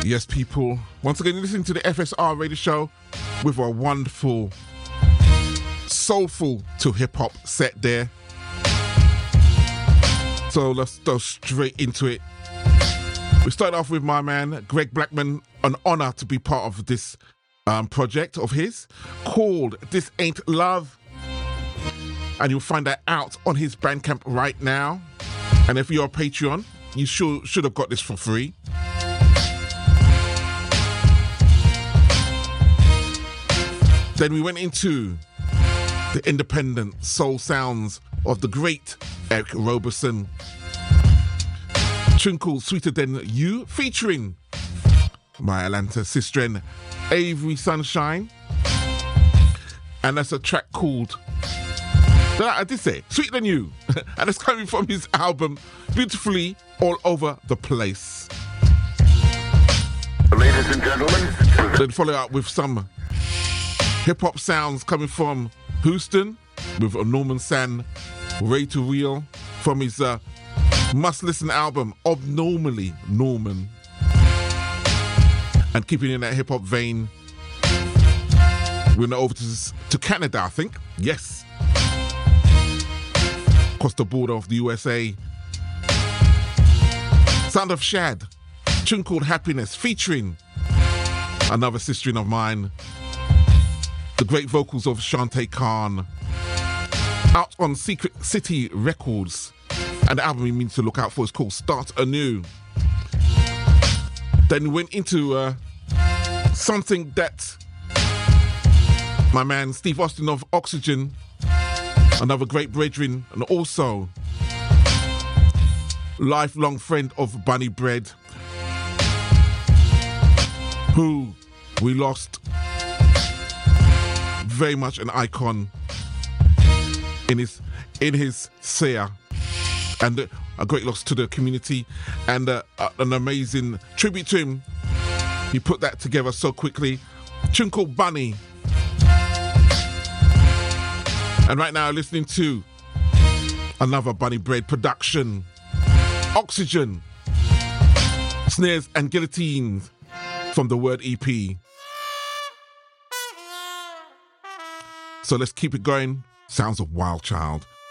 Yes, people. Once again, you're listening to the FSR radio show with a wonderful, soulful to hip-hop set there. So let's go straight into it. We start off with my man, Greg Blackman. An honor to be part of this project of his called This Ain't Love. And you'll find that out on his Bandcamp right now. And if you're a Patreon, you should have got this for free. Then we went into the independent soul sounds of the great Eric Roberson. Tune called Sweeter Than You, featuring my Atlanta sister Avery Sunshine. And that's a track called, I did say, Sweeter Than You. And it's coming from his album, Beautifully All Over the Place. Ladies and gentlemen. Then follow up with some hip-hop sounds coming from Houston with Norman San, Ray to Real, from his must-listen album, Abnormally Norman. And keeping in that hip-hop vein, we're now over to Canada, I think. Yes. Across the border of the USA. Sound of Shad, tune called Happiness, featuring another sister of mine, the great vocals of Shantae Khan, out on Secret City Records. And the album we mean to look out for is called Start Anew. Then we went into something that my man Steve Austin of Oxygen, another great brethren, and also lifelong friend of Bunny Bread, who we lost, very much an icon in his seer, and a great loss to the community, and an amazing tribute to him. He put that together so quickly. Tune called Bunny. And right now listening to another Bunny Bread production, Oxygen, Snares and Guillotines, from the Word EP. So let's keep it going. Sounds of Wild Child.